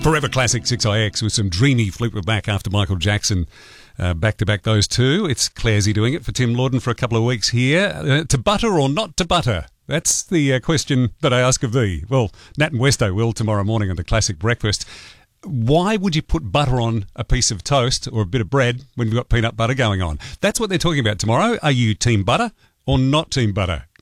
Forever Classic 6IX with some dreamy Fleetwood Mac after Michael Jackson. Back-to-back those two. It's Claresy doing it for Tim Lawden for a couple of weeks here. To butter or not to butter? That's the question that I ask of thee. Well, Nat and Westo will tomorrow morning on the Classic Breakfast. Why would you put butter on a piece of toast or a bit of bread when you've got peanut butter going on? That's what they're talking about tomorrow. Are you team butter or not team butter?